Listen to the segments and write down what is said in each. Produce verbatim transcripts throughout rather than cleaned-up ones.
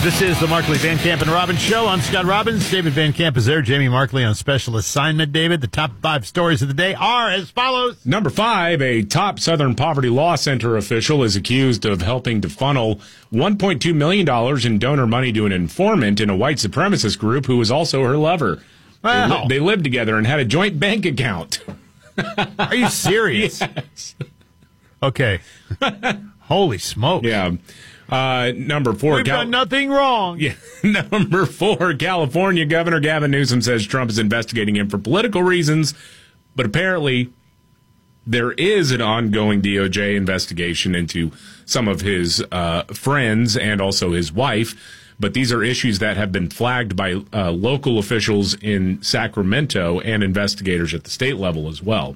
This is the Markley, Van Camp, and Robbins Show. I'm Scott Robbins. David Van Camp is there. Jamie Markley on special assignment. David, the top five stories of the day are as follows. Number five, a top Southern Poverty Law Center official is accused of helping to funnel one point two million dollars in donor money to an informant in a white supremacist group who was also her lover. Wow. They, li- they lived together and had a joint bank account. Are you serious? Yes. Okay. Holy smoke. Yeah. Uh, number four. We've Cal- done nothing wrong. Yeah. Number four, California Governor Gavin Newsom says Trump is investigating him for political reasons, but apparently there is an ongoing D O J investigation into some of his uh, friends and also his wife. But these are issues that have been flagged by uh, local officials in Sacramento and investigators at the state level as well.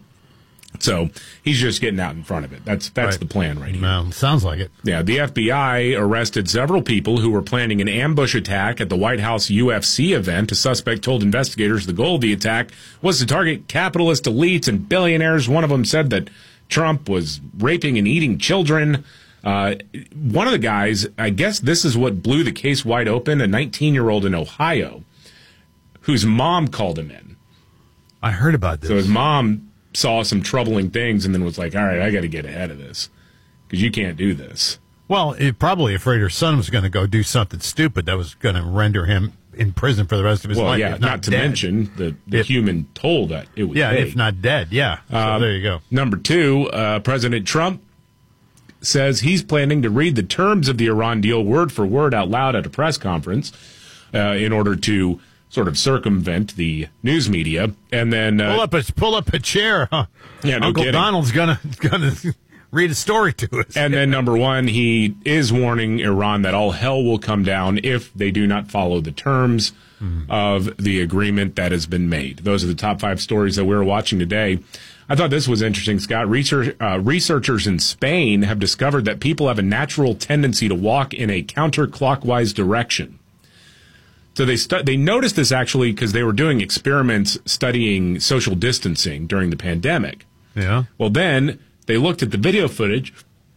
So he's just getting out in front of it. That's that's Right. the plan right here. Well, sounds like it. Yeah, the F B I arrested several people who were planning an ambush attack at the White House U F C event. A suspect told investigators the goal of the attack was to target capitalist elites and billionaires. One of them said that Trump was raping and eating children. Uh, one of the guys, I guess this is what blew the case wide open, a nineteen-year-old in Ohio whose mom called him in. I heard about this. So his mom saw some troubling things and then was like, all right, I got to get ahead of this because you can't do this. Well, it, probably afraid her son was going to go do something stupid that was going to render him in prison for the rest of his Well, life. yeah, if not, not to dead. mention the, the If- human toll that it would Yeah, take. if not dead, yeah. So Um, there you go. Number two, uh, President Trump says he's planning to read the terms of the Iran deal word for word out loud at a press conference uh, in order to sort of circumvent the news media. And then uh, Pull up a pull up a chair. Huh? Yeah, no Uncle kidding. Donald's gonna gonna read a story to us. And then number one, he is warning Iran that all hell will come down if they do not follow the terms mm-hmm. of the agreement that has been made. Those are the top five stories that we're watching today. I thought this was interesting, Scott. Research, uh, researchers in Spain have discovered that people have a natural tendency to walk in a counterclockwise direction. So they stu- they noticed this actually because they were doing experiments studying social distancing during the pandemic. Yeah. Well, then they looked at the video footage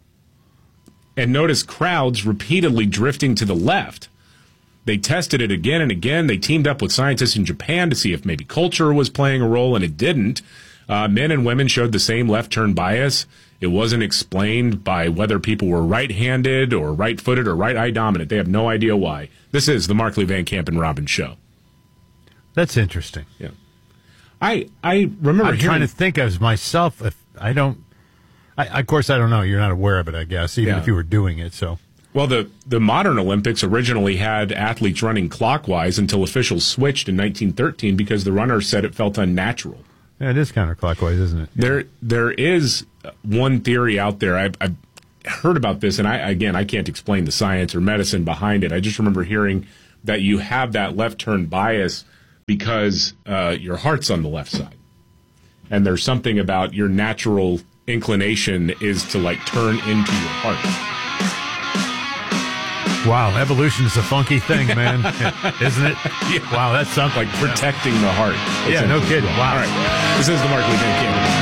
and noticed crowds repeatedly drifting to the left. They tested it again and again. They teamed up with scientists in Japan to see if maybe culture was playing a role, and it didn't. Uh, men and women showed the same left turn bias. It wasn't explained by whether people were right-handed or right-footed or right-eye dominant. They have no idea why. This is the Markley, Van Camp, and Robbins Show. That's interesting. Yeah, I I remember I'm hearing, trying to think as myself if I don't. I, of course, I don't know. You're not aware of it, I guess, even Yeah. if you were doing it. So. Well, the, the modern Olympics originally had athletes running clockwise until officials switched in nineteen thirteen because the runners said it felt unnatural. Yeah, it is counterclockwise, isn't it? There, there is one theory out there. I've, I've heard about this, and I again, I can't explain the science or medicine behind it. I just remember hearing that you have that left turn bias because uh, your heart's on the left side, and there's something about your natural inclination is to like turn into your heart. Wow, evolution is a funky thing, man, isn't it? Yeah. Wow, that sounds Like protecting the heart. Yeah, no kidding. Wow. All right. This is the Markley Van Camp.